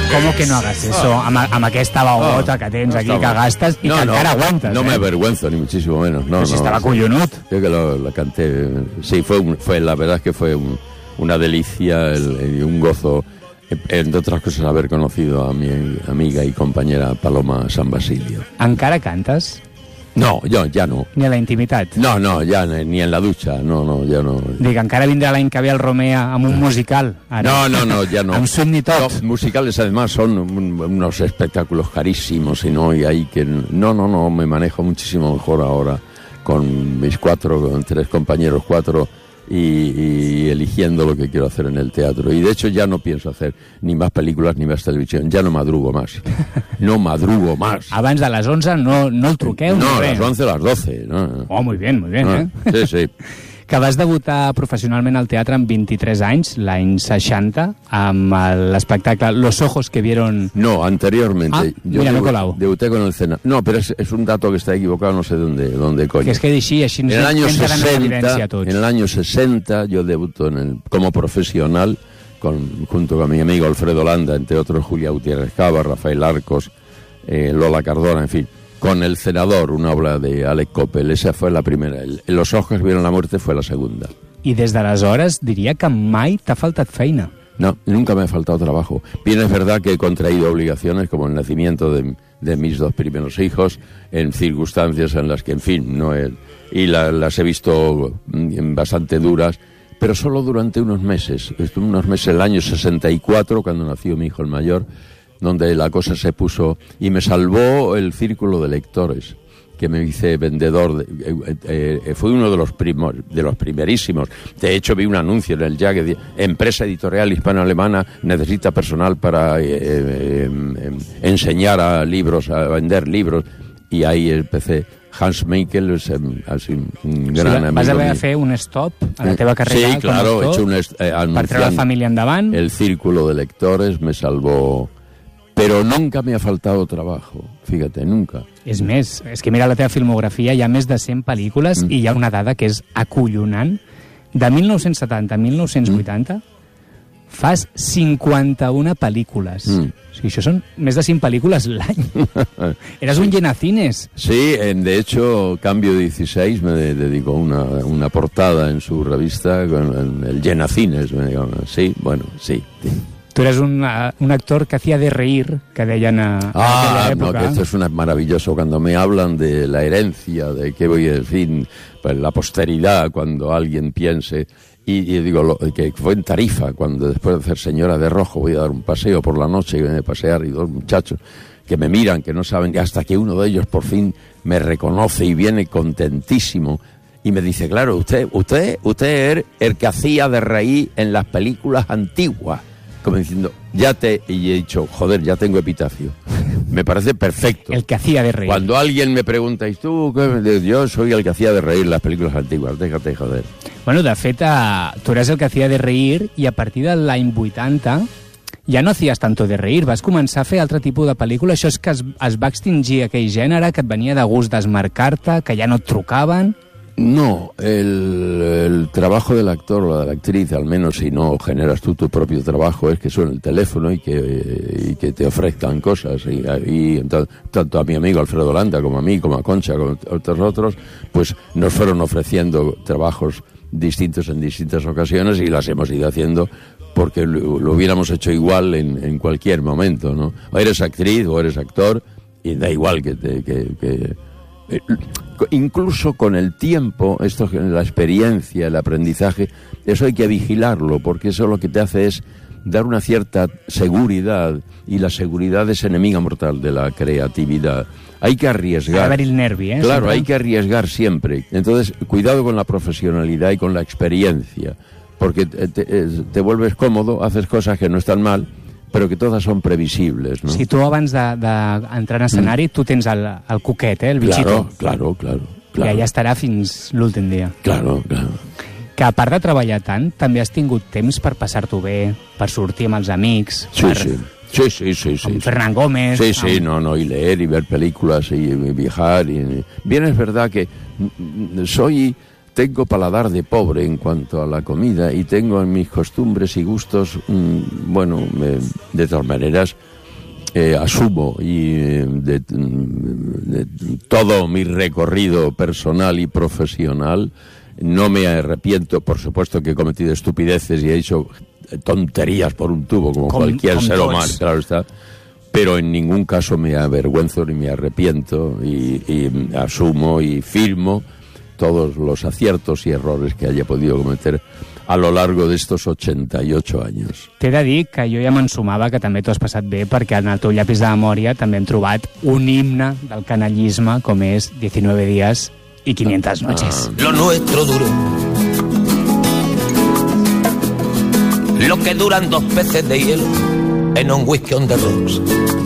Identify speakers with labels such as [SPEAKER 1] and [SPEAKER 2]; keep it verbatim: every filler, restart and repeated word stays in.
[SPEAKER 1] Com que no hagas eso? Oh. Amb, amb aquesta bagota oh. que tens no aquí, que gastes i no, que
[SPEAKER 2] no,
[SPEAKER 1] encara aguantes.
[SPEAKER 2] No
[SPEAKER 1] eh?
[SPEAKER 2] me avergüenzo, ni muchísimo menos. No,
[SPEAKER 1] Pero si
[SPEAKER 2] no,
[SPEAKER 1] estaba collonut.
[SPEAKER 2] Yo que lo, lo canté. Sí, fue, un, fue la verdad es que fue un, una delicia y un gozo, entre otras cosas, haber conocido a mi amiga y compañera Paloma San Basilio.
[SPEAKER 1] Encara cantes?
[SPEAKER 2] No, jo ja no.
[SPEAKER 1] Ni a la intimitat?
[SPEAKER 2] No, no, ja ni en la dutxa, no, no, ja no.
[SPEAKER 1] Dic, encara vindrà l'any que ve el Romea amb un musical. Ara.
[SPEAKER 2] No, no, no, ya no.
[SPEAKER 1] Amb Sweeney Todd.
[SPEAKER 2] Los musicales además son un, unos espectáculos carísimos y no, y hay que... No, no, no, me manejo muchísimo mejor ahora con mis cuatro, con tres compañeros, cuatro... Y, y eligiendo lo que quiero hacer en el teatro. Y de hecho ya no pienso hacer ni más películas ni más televisión. Ya no madrugo más. No madrugo más.
[SPEAKER 1] Abans de les onze no, no el truqueu?
[SPEAKER 2] No, a
[SPEAKER 1] les
[SPEAKER 2] once a las doce. No.
[SPEAKER 1] Oh, muy bien, muy bien.
[SPEAKER 2] No.
[SPEAKER 1] Eh?
[SPEAKER 2] Sí, sí.
[SPEAKER 1] Que vas debutar professionalment al teatre amb vint-i-tres anys, l'any seixanta, amb l'espectacle Los ojos que vieron...
[SPEAKER 2] No, anteriormente.
[SPEAKER 1] Ah,
[SPEAKER 2] yo
[SPEAKER 1] mira,
[SPEAKER 2] debu
[SPEAKER 1] Colau.
[SPEAKER 2] Debuté con el Cena. No, pero es, es un dato que está equivocado, no sé dónde, dónde coño.
[SPEAKER 1] Que es que així, així
[SPEAKER 2] en el año
[SPEAKER 1] sesenta,
[SPEAKER 2] en el año sesenta yo debuto en el, como profesional con, junto con mi amigo Alfredo Landa, entre otros Julia Gutiérrez Cava, Rafael Arcos, eh, Lola Cardona, en fin. Con El Cenador, una obra de Alec Coppel. Esa fue la primera. El, Los ojos vieron la muerte fue la segunda.
[SPEAKER 1] I des d'aleshores diria que mai t'ha faltat feina.
[SPEAKER 2] No, nunca me ha faltado trabajo. Bien, es verdad que he contraído obligaciones como el nacimiento de, de mis dos primeros hijos en circunstancias en las que, en fin, no he, y la, las he visto bastante duras, pero solo durante unos meses. Estuve unos meses, el año sesenta y cuatro, cuando nació mi hijo el mayor, donde la cosa se puso y me salvó el círculo de lectores, que me hice vendedor. De, eh, eh, fui uno de los primos, de los primerísimos. De hecho, vi un anuncio en el Ya que decía, empresa editorial hispano-alemana necesita personal para eh, eh, eh, enseñar a libros, a vender libros, y ahí empecé. Hans Meikel es así, un gran
[SPEAKER 1] o sigui,
[SPEAKER 2] amigo.
[SPEAKER 1] Vas haver
[SPEAKER 2] mío.
[SPEAKER 1] de fer un stop a la teva carrera
[SPEAKER 2] sí, claro, he hecho un est eh,
[SPEAKER 1] per treure la família endavant.
[SPEAKER 2] El círculo de lectores me salvó, pero nunca me ha faltado trabajo, fíjate, nunca.
[SPEAKER 1] És més, és que mira la teva filmografia, hi ha més de cent pel·lícules mm. i hi ha una dada que és acollonant. De mil nou-cents setanta a mil nou-cents vuitanta mm. fas cinquanta-una pel·lícules. Mm. O sigui, això són més de cinc pel·lícules l'any. Eres un llenacines.
[SPEAKER 2] Sí, de hecho, Cambio dieciséis me dedicó una, una portada en su revista con el llenacines. Sí, bueno, sí, sí.
[SPEAKER 1] Tú eres un, un actor que hacía de reír, que deían a, a
[SPEAKER 2] ah,
[SPEAKER 1] época.
[SPEAKER 2] No, que esto es una, maravilloso cuando me hablan de la herencia, de que voy, en fin, pues la posteridad, cuando alguien piense, y, y digo, lo, que fue en Tarifa, cuando después de ser señora de rojo voy a dar un paseo por la noche y voy a pasear, y dos muchachos que me miran, que no saben, y hasta que uno de ellos por fin me reconoce y viene contentísimo, y me dice, claro, usted, usted, usted es el que hacía de reír en las películas antiguas. Como diciendo, ya te... Y he dicho, joder, ya tengo epitafio. Me parece perfecto.
[SPEAKER 1] El que hacía de reír.
[SPEAKER 2] Cuando alguien me pregunta, ¿y tú qué? Yo soy el que hacía de reír las películas antiguas, déjate joder.
[SPEAKER 1] Bueno, de fet, uh, tu eres el que hacía de reír i a partir de l'any vuitanta ja no hacías tanto de reír, vas començar a fer altre tipus de pel·lícula. Això és que es, es va extingir aquell gènere, que et venia de gust desmarcar-te, que ja no et trucaven...
[SPEAKER 2] No, el, el trabajo del actor o de la actriz, al menos si no generas tú tu propio trabajo, es que suene el teléfono y que, y que te ofrezcan cosas. Y, y tanto, tanto a mi amigo Alfredo Landa como a mí, como a Concha, como a otros otros, pues nos fueron ofreciendo trabajos distintos en distintas ocasiones y las hemos ido haciendo porque lo, lo hubiéramos hecho igual en, en cualquier momento, ¿no? O eres actriz o eres actor y da igual que te... Que, que, Eh, incluso con el tiempo, esto, la experiencia, el aprendizaje, eso hay que vigilarlo, porque eso lo que te hace es dar una cierta seguridad, y la seguridad es enemiga mortal de la creatividad. Hay que arriesgar.
[SPEAKER 1] A ver el nervio, ¿eh?
[SPEAKER 2] Claro,
[SPEAKER 1] siempre.
[SPEAKER 2] Hay que arriesgar siempre. Entonces, cuidado con la profesionalidad y con la experiencia, porque te, te, te vuelves cómodo, haces cosas que no están mal, però que totes són previsibles, ¿no?
[SPEAKER 1] Si tu abans d'entrar de, de en escenari, mm. tu tens el, el coquet, eh, el bichito.
[SPEAKER 2] Claro, claro, claro. claro.
[SPEAKER 1] Que allà estarà fins l'últim dia.
[SPEAKER 2] Claro, claro.
[SPEAKER 1] Que a part de treballar tant, també has tingut temps per passar-t'ho bé, per sortir amb els amics,
[SPEAKER 2] sí,
[SPEAKER 1] per...
[SPEAKER 2] Sí. Sí, sí, sí, sí.
[SPEAKER 1] Con Fernán Gómez.
[SPEAKER 2] Sí, sí,
[SPEAKER 1] amb...
[SPEAKER 2] no, no, y leer y ver películas y, y viajar. Y... Bien, es verdad que soy... Tengo paladar de pobre en cuanto a la comida y tengo en mis costumbres y gustos, mmm, bueno, me, de todas maneras, eh, asumo y eh, de, de todo mi recorrido personal y profesional. No me arrepiento, por supuesto que he cometido estupideces y he hecho tonterías por un tubo, como
[SPEAKER 1] com,
[SPEAKER 2] cualquier
[SPEAKER 1] com
[SPEAKER 2] ser
[SPEAKER 1] tots.
[SPEAKER 2] humano, claro está. Pero en ningún caso me avergüenzo ni me arrepiento y, y asumo y firmo todos los aciertos y errores que haya podido cometer a lo largo de estos ochenta y ocho años.
[SPEAKER 1] T'he de dir que jo ja m'ensumava que també t'ho has passat bé, perquè en el teu llapis de memòria també hem trobat un himne del canallisme com és diecinueve días y quinientas noches.
[SPEAKER 3] Lo nuestro duró lo que duran dos peces de hielo en un whisky on the rocks.